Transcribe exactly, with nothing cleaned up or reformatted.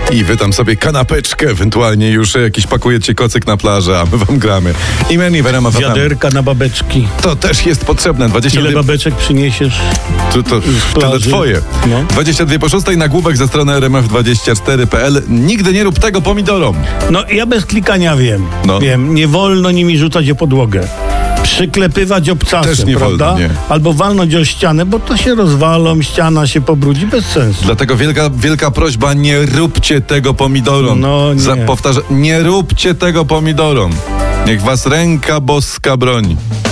I wy tam sobie kanapeczkę, ewentualnie już jakiś pakujecie kocyk na plażę, a my wam gramy. Imeni w R M F M. Wiaderka na babeczki. To też jest potrzebne. dwadzieścia Ile babeczek przyniesiesz? To, to, to, to twoje. No. dwadzieścia dwie po szóstej, nagłówek ze strony R M F dwadzieścia cztery kropka p l. Nigdy nie rób tego pomidorom. No ja bez klikania wiem. No. Wiem, nie wolno nimi rzucać o podłogę. Przyklepywać obcasem, też nie prawda? Wolno, nie. Albo walnąć o ścianę, bo to się rozwalą, ściana się pobrudzi, bez sensu. Dlatego wielka, wielka prośba, nie róbcie tego pomidorom. No nie. Za, powtarzam, nie róbcie tego pomidorom. Niech was ręka boska broni.